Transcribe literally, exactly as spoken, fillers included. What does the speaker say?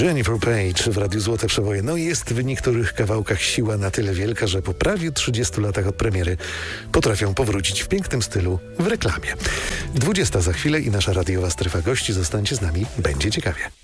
Jennifer Page w Radiu Złote Przeboje. No jest w niektórych kawałkach siła na tyle wielka, że po prawie trzydziestu latach od premiery potrafią powrócić w pięknym stylu w reklamie. dwudziesta za chwilę i nasza radiowa strefa gości. Zostańcie z nami, będzie ciekawie.